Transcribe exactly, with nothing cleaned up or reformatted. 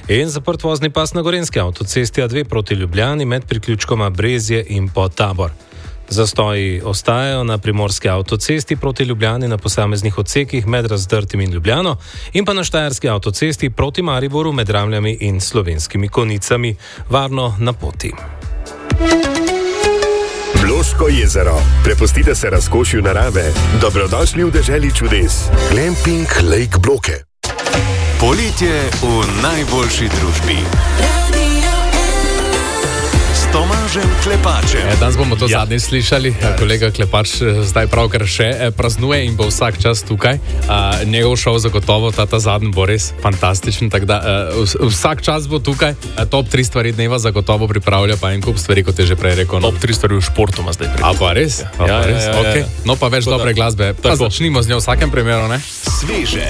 In zaprt vozni pas na Gorenjski avtocesti A dve proti Ljubljani med priključkoma Brezje in Podtabor. Zastoji ostajajo na primorski avtocesti proti Ljubljani na posameznih odsekih med Razdrtim in Ljubljano in pa na štajerski avtocesti proti Mariboru med Ramljami in Slovenskimi Konicami. Varno na poti. Bloško jezero. Prepustite se razkošju narave. Dobrodošli v deželi čudes. Glamping Lake Bloke. Poletje v najboljši družbi. Tomažem Klepačem. E, danes bomo to ja. zadnji slišali. Ja. Kolega Klepač zdaj pravkar še praznuje in bo vsak čas tukaj. A, njegov šov zagotovo, ta, ta zadnji bo res fantastičen. Tak da, a, vsak čas bo tukaj. A, top tri stvari dneva zagotovo pripravlja, pa en kup stvari, kot je že prej rekel. No. Top tri stvari v športu ima zdaj pripravlja. A pa res? A, ja, pa res? Ja, ja, ja, Okay. ja. No pa več Tako dobre da, glasbe. Pa začnimo z njo v vsakem primeru, ne? Sveže,